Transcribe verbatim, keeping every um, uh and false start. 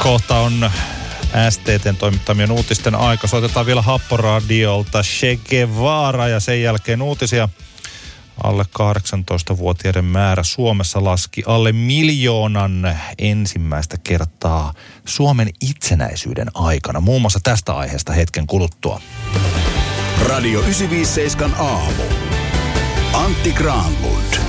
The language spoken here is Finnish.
Kohta on S T T:n toimittamien uutisten aika. Soitetaan vielä Happoradiolta Che Guevara ja sen jälkeen uutisia. Alle kahdeksantoistavuotiaiden määrä Suomessa laski alle miljoonan ensimmäistä kertaa Suomen itsenäisyyden aikana. Muun muassa tästä aiheesta hetken kuluttua. Radio yhdeksänsataaviisikymmentäseitsemän aamu. Antti Granlund.